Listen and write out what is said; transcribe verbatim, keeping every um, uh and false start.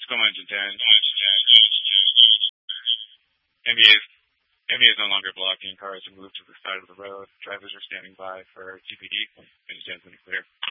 Still engine ten. N B A is N B A is no longer blocking. Cars are moved to the side of the road. Drivers are standing by for T P D. Engine ten's been clear.